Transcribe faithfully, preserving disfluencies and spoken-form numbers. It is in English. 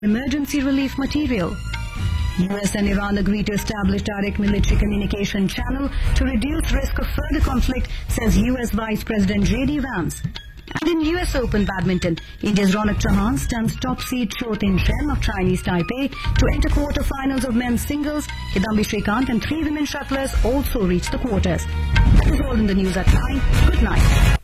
emergency relief material. U S and Iran agree to establish direct military communication channel to reduce risk of further conflict, says U S Vice President J D Vance. And in U S Open badminton, India's Ronak Chauhan stuns top seed Chou Tin-shen of Chinese Taipei to enter quarter-finals of men's singles. Kidambi Shrikant and three women shuttlers also reached the quarters. That is all in the news at nine. Good night.